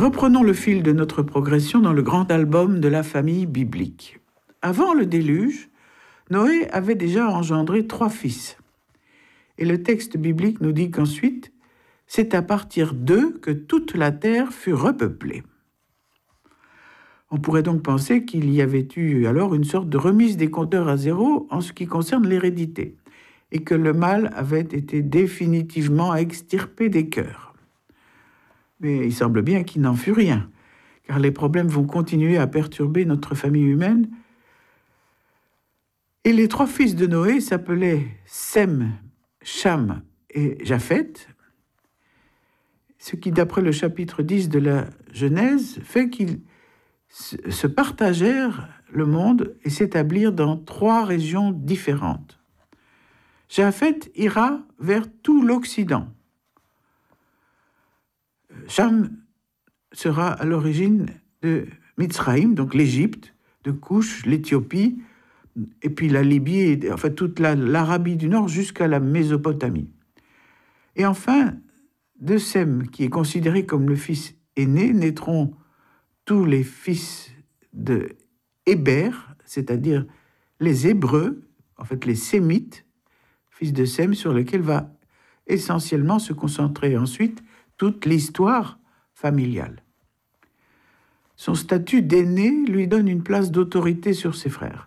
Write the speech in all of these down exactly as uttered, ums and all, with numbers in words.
Reprenons le fil de notre progression dans le grand album de la famille biblique. Avant le déluge, Noé avait déjà engendré trois fils. Et le texte biblique nous dit qu'ensuite, c'est à partir d'eux que toute la terre fut repeuplée. On pourrait donc penser qu'il y avait eu alors une sorte de remise des compteurs à zéro en ce qui concerne l'hérédité, et que le mal avait été définitivement extirpé des cœurs. Mais il semble bien qu'il n'en fut rien, car les problèmes vont continuer à perturber notre famille humaine. Et les trois fils de Noé s'appelaient Sem, Cham et Japheth, ce qui, d'après le chapitre dix de la Genèse, fait qu'ils se partagèrent le monde et s'établirent dans trois régions différentes. Japheth ira vers tout l'Occident. Cham sera à l'origine de Mitzraïm, donc l'Égypte, de Couche, l'Éthiopie, et puis la Libye, et, enfin toute la, l'Arabie du Nord jusqu'à la Mésopotamie. Et enfin, de Sem, qui est considéré comme le fils aîné, naîtront tous les fils de Héber, c'est-à-dire les Hébreux, en fait les Sémites, fils de Sem, sur lesquels va essentiellement se concentrer ensuite toute l'histoire familiale. Son statut d'aîné lui donne une place d'autorité sur ses frères.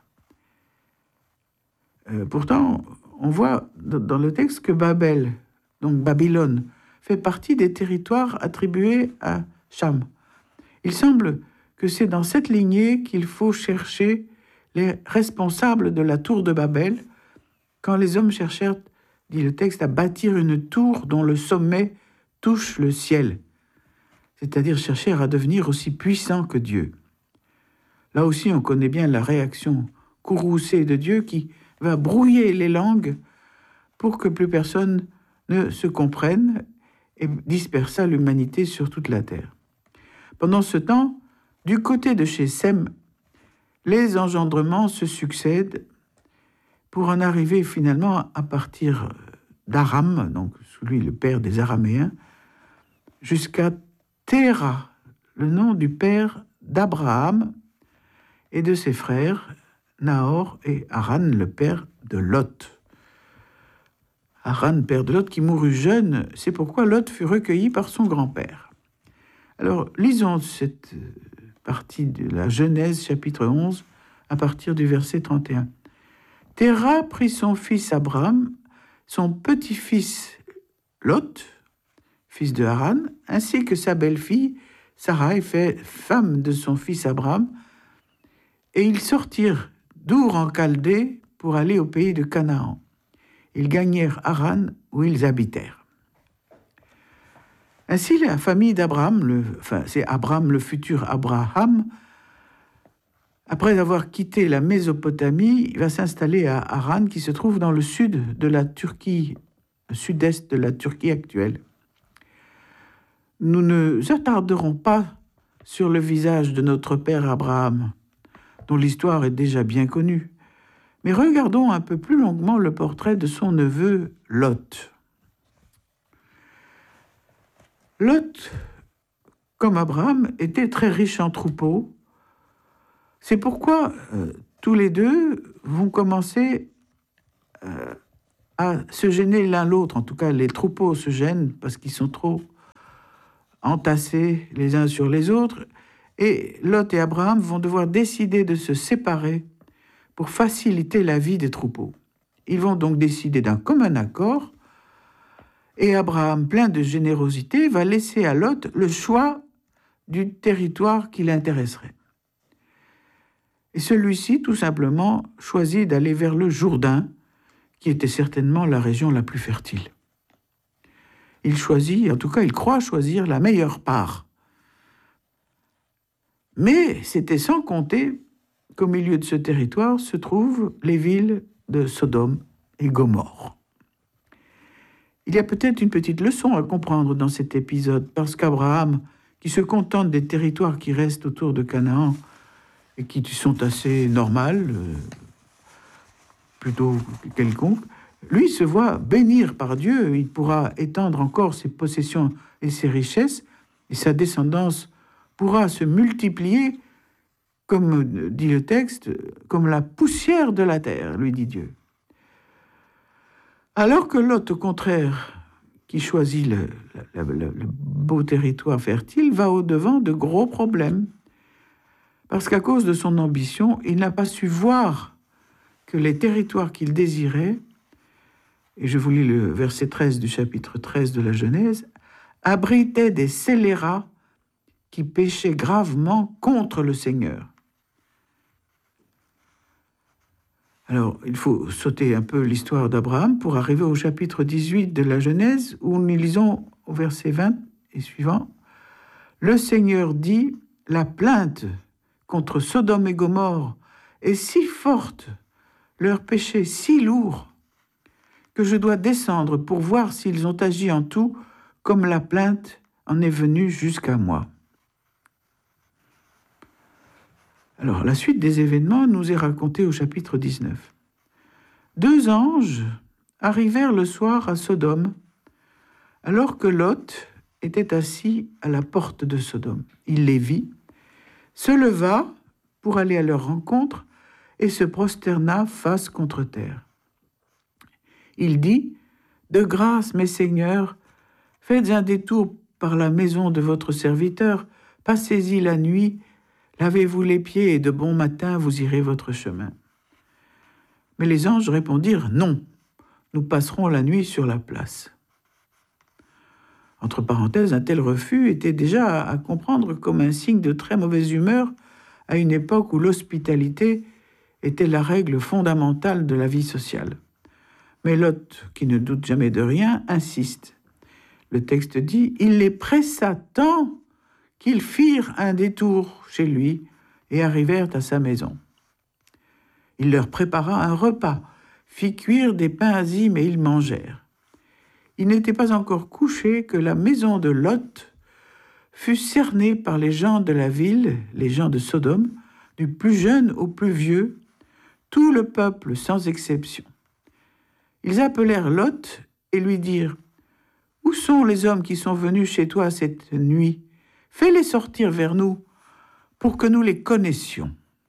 Euh, pourtant, on voit dans le texte que Babel, donc Babylone, fait partie des territoires attribués à Cham. Il semble que c'est dans cette lignée qu'il faut chercher les responsables de la tour de Babel, quand les hommes cherchèrent, dit le texte, à bâtir une tour dont le sommet touche le ciel, c'est-à-dire chercher à devenir aussi puissant que Dieu. Là aussi, on connaît bien la réaction courroucée de Dieu qui va brouiller les langues pour que plus personne ne se comprenne et dispersa l'humanité sur toute la terre. Pendant ce temps, du côté de chez Sem, les engendrements se succèdent pour en arriver finalement à partir d'Aram, donc celui le père des Araméens, jusqu'à Téra, le nom du père d'Abraham et de ses frères, Nahor et Haran, le père de Lot. Haran, père de Lot, qui mourut jeune, c'est pourquoi Lot fut recueilli par son grand-père. Alors, lisons cette partie de la Genèse, chapitre onze, à partir du verset trente et un. Téra prit son fils Abraham, son petit-fils Lot, fils de Haran, ainsi que sa belle-fille, Sarai, fait femme de son fils Abraham, et ils sortirent d'Our en Chaldée pour aller au pays de Canaan. Ils gagnèrent Haran, où ils habitèrent. Ainsi, la famille d'Abraham, le, enfin, c'est Abraham, le futur Abraham, après avoir quitté la Mésopotamie, il va s'installer à Haran, qui se trouve dans le sud de la Turquie, le sud-est de la Turquie actuelle. Nous ne nous attarderons pas sur le visage de notre père Abraham, dont l'histoire est déjà bien connue, mais regardons un peu plus longuement le portrait de son neveu Lot. Lot, comme Abraham, était très riche en troupeaux. C'est pourquoi euh, tous les deux vont commencer euh, à se gêner l'un l'autre. En tout cas, les troupeaux se gênent parce qu'ils sont trop entassés les uns sur les autres. Et Lot et Abraham vont devoir décider de se séparer pour faciliter la vie des troupeaux. Ils vont donc décider d'un commun accord, et Abraham, plein de générosité, va laisser à Lot le choix du territoire qui l'intéresserait. Et celui-ci, tout simplement, choisit d'aller vers le Jourdain, qui était certainement la région la plus fertile. Il choisit, en tout cas, il croit choisir la meilleure part. Mais c'était sans compter qu'au milieu de ce territoire se trouvent les villes de Sodome et Gomorrhe. Il y a peut-être une petite leçon à comprendre dans cet épisode, parce qu'Abraham, qui se contente des territoires qui restent autour de Canaan et qui sont assez normales, euh, plutôt quelconques, lui se voit bénir par Dieu. Il pourra étendre encore ses possessions et ses richesses, et sa descendance pourra se multiplier, comme dit le texte, comme la poussière de la terre, lui dit Dieu. Alors que Lot, au contraire, qui choisit le, le, le, le beau territoire fertile, va au-devant de gros problèmes. Parce qu'à cause de son ambition, il n'a pas su voir que les territoires qu'il désirait, et je vous lis le verset treize du chapitre treize de la Genèse, abritaient des scélérats qui péchaient gravement contre le Seigneur. Alors, il faut sauter un peu l'histoire d'Abraham pour arriver au chapitre dix-huit de la Genèse, où nous lisons au verset vingt et suivant. « Le Seigneur dit, la plainte contre Sodome et Gomorrhe est si forte, leur péché si lourd, que je dois descendre pour voir s'ils ont agi en tout comme la plainte en est venue jusqu'à moi. » Alors, la suite des événements nous est racontée au chapitre dix-neuf. Deux anges arrivèrent le soir à Sodome, alors que Lot était assis à la porte de Sodome. Il les vit, se leva pour aller à leur rencontre et se prosterna face contre terre. Il dit, « De grâce, mes seigneurs, faites un détour par la maison de votre serviteur, passez-y la nuit, lavez-vous les pieds et de bon matin vous irez votre chemin. » Mais les anges répondirent, « Non, nous passerons la nuit sur la place. » Entre parenthèses, un tel refus était déjà à comprendre comme un signe de très mauvaise humeur à une époque où l'hospitalité était la règle fondamentale de la vie sociale. Mais Lot, qui ne doute jamais de rien, insiste. Le texte dit, « Il les pressa tant qu'ils firent un détour chez lui et arrivèrent à sa maison. Il leur prépara un repas, fit cuire des pains azimes et ils mangèrent. Il n'était pas encore couché que la maison de Lot fut cernée par les gens de la ville, les gens de Sodome, du plus jeune au plus vieux, tout le peuple sans exception. Ils appelèrent Lot et lui dirent, « Où sont les hommes qui sont venus chez toi cette nuit ? Fais-les sortir vers nous pour que nous les connaissions. »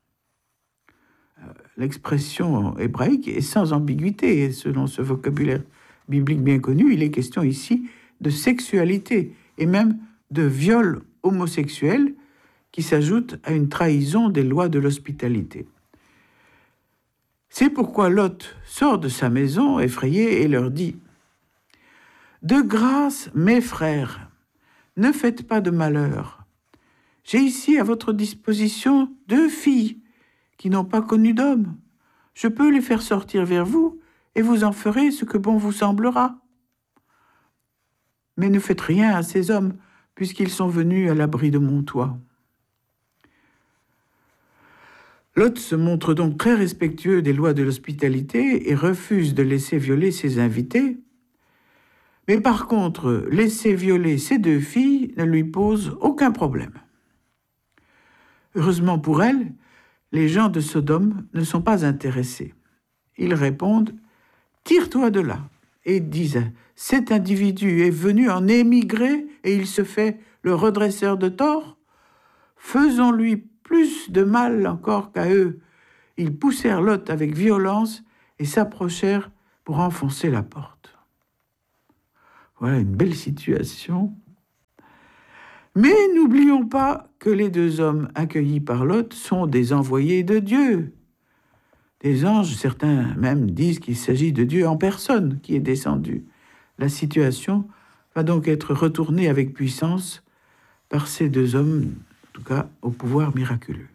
L'expression hébraïque est sans ambiguïté, et selon ce vocabulaire biblique bien connu, il est question ici de sexualité et même de viol homosexuel qui s'ajoute à une trahison des lois de l'hospitalité. C'est pourquoi Lot sort de sa maison effrayé et leur dit « De grâce, mes frères, ne faites pas de malheur. J'ai ici à votre disposition deux filles qui n'ont pas connu d'homme. Je peux les faire sortir vers vous et vous en ferez ce que bon vous semblera. Mais ne faites rien à ces hommes, puisqu'ils sont venus à l'abri de mon toit. » Lot se montre donc très respectueux des lois de l'hospitalité et refuse de laisser violer ses invités. Mais par contre, laisser violer ses deux filles ne lui pose aucun problème. Heureusement pour elle, les gens de Sodome ne sont pas intéressés. Ils répondent « Tire-toi de là » et disent « Cet individu est venu en émigrer et il se fait le redresseur de tort. Faisons-lui plus de mal encore qu'à eux. » Ils poussèrent Lot avec violence et s'approchèrent pour enfoncer la porte. Voilà une belle situation. Mais n'oublions pas que les deux hommes accueillis par Lot sont des envoyés de Dieu. Des anges, certains même disent qu'il s'agit de Dieu en personne qui est descendu. La situation va donc être retournée avec puissance par ces deux hommes, en tout cas au pouvoir miraculeux.